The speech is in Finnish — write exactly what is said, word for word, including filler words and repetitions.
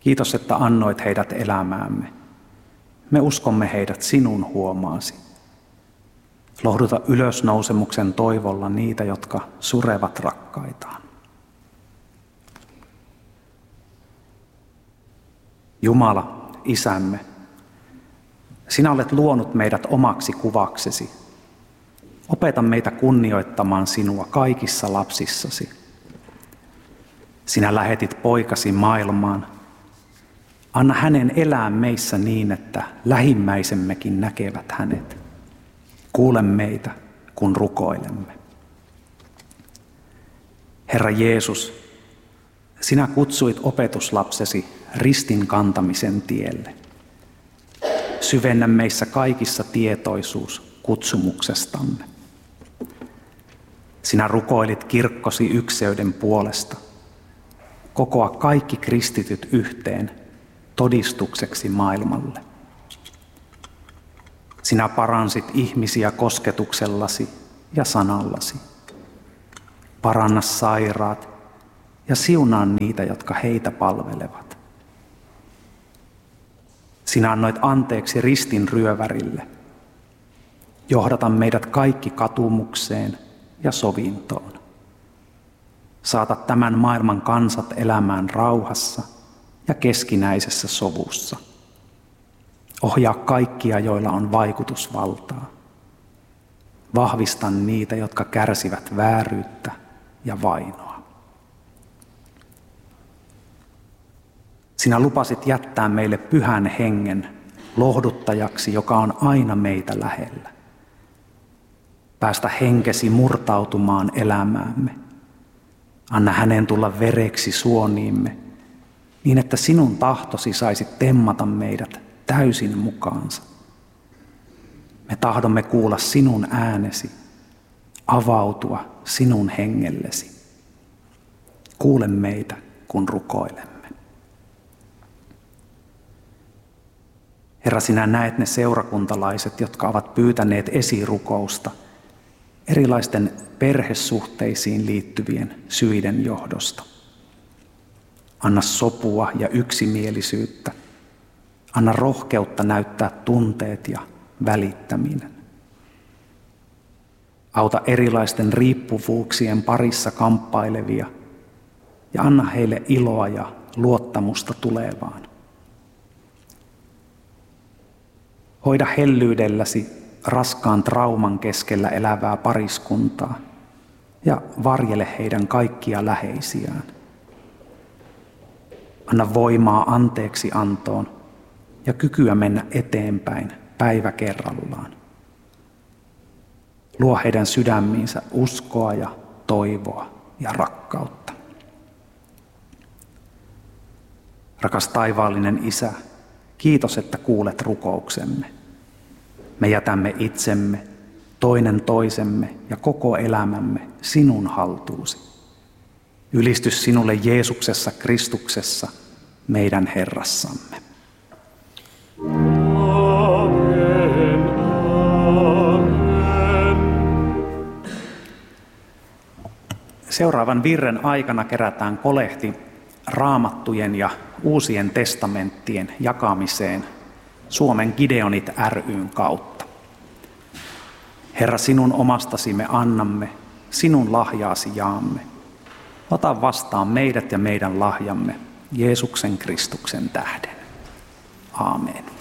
Kiitos, että annoit heidät elämäämme. Me uskomme heidät sinun huomaasi. Lohduta ylösnousemuksen toivolla niitä, jotka surevat rakkaitaan. Jumala, Isämme, sinä olet luonut meidät omaksi kuvaksesi. Opeta meitä kunnioittamaan sinua kaikissa lapsissasi. Sinä lähetit poikasi maailmaan. Anna hänen elää meissä niin, että lähimmäisemmekin näkevät hänet. Kuule meitä, kun rukoilemme. Herra Jeesus, sinä kutsuit opetuslapsesi ristin kantamisen tielle. Syvennä meissä kaikissa tietoisuus kutsumuksestamme. Sinä rukoilit kirkkosi ykseyden puolesta. Kokoa kaikki kristityt yhteen todistukseksi maailmalle. Sinä paransit ihmisiä kosketuksellasi ja sanallasi. Paranna sairaat ja siunaa niitä, jotka heitä palvelevat. Sinä annoit anteeksi ristin ryövärille. Johdata meidät kaikki katumukseen ja sovintoon. Saata tämän maailman kansat elämään rauhassa ja keskinäisessä sovussa. Ohjaa kaikkia, joilla on vaikutusvaltaa. Vahvista niitä, jotka kärsivät vääryyttä ja vainoa. Sinä lupasit jättää meille pyhän hengen lohduttajaksi, joka on aina meitä lähellä. Päästä henkesi murtautumaan elämäämme. Anna hänen tulla vereksi suoniimme, niin että sinun tahtosi saisi temmata meidät täysin mukaansa. Me tahdomme kuulla sinun äänesi, avautua sinun hengellesi. Kuule meitä, kun rukoilemme. Herra, sinä näet ne seurakuntalaiset, jotka ovat pyytäneet esirukousta erilaisten perhesuhteisiin liittyvien syiden johdosta. Anna sopua ja yksimielisyyttä. Anna rohkeutta näyttää tunteet ja välittäminen. Auta erilaisten riippuvuuksien parissa kamppailevia ja anna heille iloa ja luottamusta tulevaan. Hoida hellyydelläsi raskaan trauman keskellä elävää pariskuntaa ja varjele heidän kaikkia läheisiään. Anna voimaa anteeksi antoon ja kykyä mennä eteenpäin päivä kerrallaan. Luo heidän sydämiinsä uskoa ja toivoa ja rakkautta. Rakas taivaallinen Isä, kiitos, että kuulet rukouksemme. Me jätämme itsemme, toinen toisemme ja koko elämämme sinun haltuusi. Ylistys sinulle Jeesuksessa Kristuksessa, meidän Herrassamme. Amen, amen. Seuraavan virren aikana kerätään kolehti Raamattujen ja Uusien testamenttien jakamiseen Suomen Gideonit ry:n kautta. Herra, sinun omastasi me annamme, sinun lahjaasi jaamme. Ota vastaan meidät ja meidän lahjamme Jeesuksen Kristuksen tähden. Aamen.